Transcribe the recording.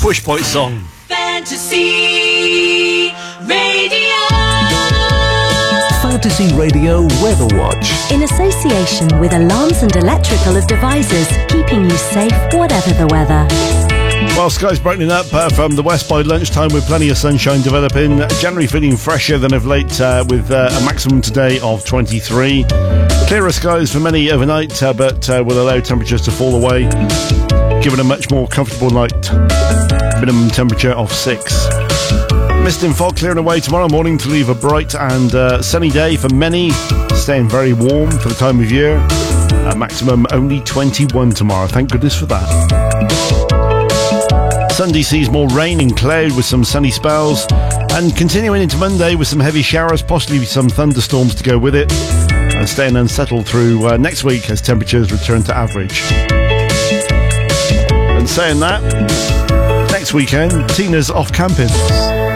Push Boy song. Fantasy Radio. Fantasy Radio Weather Watch. In association with Alarms and Electrical Devices, keeping you safe whatever the weather. Well, skies brightening up from the west by lunchtime with plenty of sunshine developing. January feeling fresher than of late with a maximum today of 23. Clearer skies for many overnight, but will allow temperatures to fall away, giving a much more comfortable night. Minimum temperature of 6. Mist and fog clearing away tomorrow morning to leave a bright and sunny day for many, staying very warm for the time of year. Maximum only 21 tomorrow. Thank goodness for that. Sunday sees more rain and cloud with some sunny spells, and continuing into Monday with some heavy showers, possibly some thunderstorms to go with it, and staying unsettled through next week as temperatures return to average. And saying that, next weekend, Tina's off camping.